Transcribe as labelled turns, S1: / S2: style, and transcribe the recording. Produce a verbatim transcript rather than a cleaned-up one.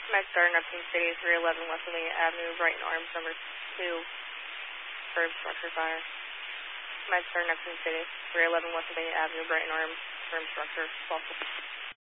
S1: MedStar, Neptune City, three eleven West Sylvania Avenue, Brighton Arms, number two, for structure fire. MedStar, Neptune City, three eleven West Sylvania Avenue, Brighton Arms, firm structure, false.